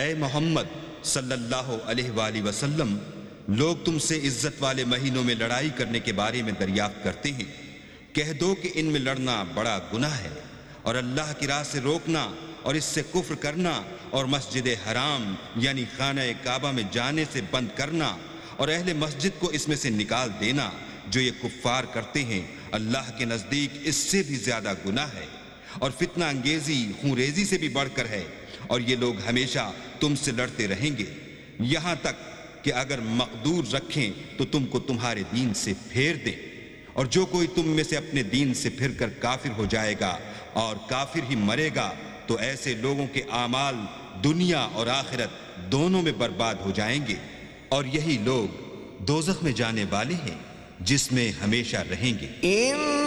ए मोहम्मद सल्लल्लाहु अलैहि वसल्लम, लोग तुमसे इज्जत वाले महीनों में लड़ाई करने के बारे में दरियाफ्त करते हैं। कह दो कि इनमें लड़ना बड़ा गुनाह है और अल्लाह की राह से रोकना और इससे कुफ्र करना और मस्जिद हराम यानी खाना काबा में जाने से बंद करना और अहले मस्जिद को इसमें से निकाल देना जो ये कुफ्फार करते हैं, अल्लाह के नजदीक इससे भी ज्यादा गुनाह है और फितना अंगेजी खूंरेजी से भी बढ़कर है। और ये लोग हमेशा तुमसे लड़ते रहेंगे यहां तक कि अगर मकदूर रखें तो तुमको तुम्हारे दीन से फेर दें। और जो कोई तुम में से अपने दीन से फिरकर काफिर हो जाएगा और काफिर ही मरेगा तो ऐसे लोगों के आमाल दुनिया और आखिरत दोनों में बर्बाद हो जाएंगे और यही लोग दोज़ख में जाने वाले हैं जिसमें हमेशा रहेंगे।